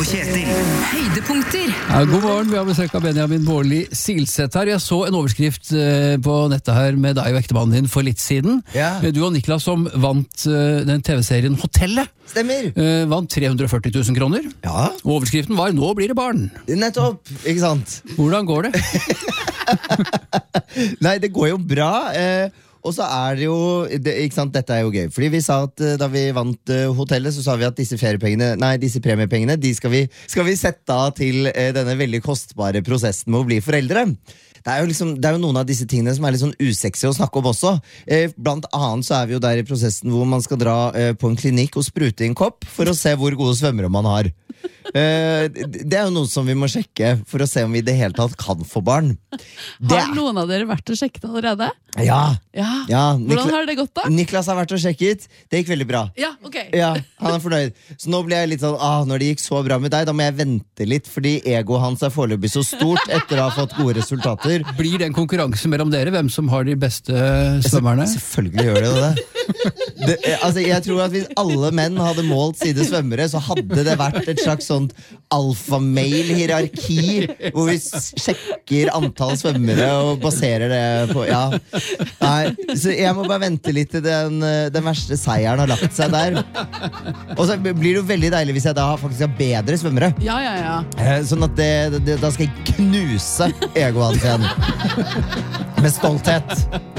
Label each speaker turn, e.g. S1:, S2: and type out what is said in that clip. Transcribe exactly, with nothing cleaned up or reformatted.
S1: Kjetil.
S2: Høydepunkter.
S3: Ja, god morgen, vi har besøk av Benjamin Bårdli Silseth her. Jeg så en overskrift eh, på nettet her med deg og ektemannen din for litt siden.
S4: Ja.
S3: Du og Niklas som vant eh, den tv-serien Hotellet.
S4: Stemmer.
S3: Eh, vant tre hundre og førti tusen kroner.
S4: Ja.
S3: Og overskriften var «Nå blir det barn».
S4: Nettopp, ikke sant?
S3: Hvordan går det?
S4: Nei, det går jo bra. Eh, og så er det jo, det, ikke sant, dette er jo gøy. Fordi vi sa at eh, da vi vant eh, hotellet, så sa vi at disse feriepengene, nei, disse premiepengene, de skal vi, skal vi sette av til eh, denne veldig kostbare prosessen med å bli foreldre. Det er, jo liksom, det er jo noen av disse tingene som er litt sånn usexy å snakke om også. Eh, blant annet så er vi jo der i prosessen hvor man skal dra eh, på en klinikk og sprute i en kopp for å se hvor gode svømmere man har. Eh, det er jo noe som vi må sjekke for å se om vi i det hele tatt kan få barn. Det
S5: Har noen av dere vært og sjekket allerede?
S4: Ja,
S5: Ja.
S4: ja
S5: Hvordan
S4: Nikla-
S5: har det gått da?
S4: Niklas har vært og sjekket. Det gikk veldig bra.
S5: Ja, ok.
S4: Ja, han er fornøyd. Så nå blir jeg litt sånn, ah, når det gikk så bra med deg, da må jeg vente litt, fordi egoet hans er foreløpig så stort etter å ha fått gode resultater.
S3: Blir det en konkurranse mellom dere, hvem som har de beste svømmerne?
S4: Selvfølgelig gjør det jo det. det eh, altså, jeg tror at hvis alle menn hadde målt sine svømmere, så hadde det vært et slags sånt alfamail-hierarki, hvor vi s- sjekker antall svømmere og baserer det på, ja. Nei, så jeg må bare vente litt til den, eh, den verste seieren har lagt seg der. Og så blir det jo veldig deilig hvis jeg da faktisk har bedre svømmere.
S5: Ja, ja, ja.
S4: Eh, Sånn at det, det, da skal jeg knuse egoet hans igjen. Med stolthet.